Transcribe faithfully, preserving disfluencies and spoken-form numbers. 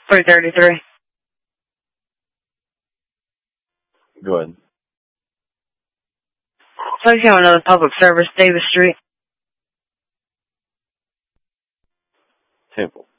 three thirty-three. Go ahead. Please have another public service, Davis Street. Temple.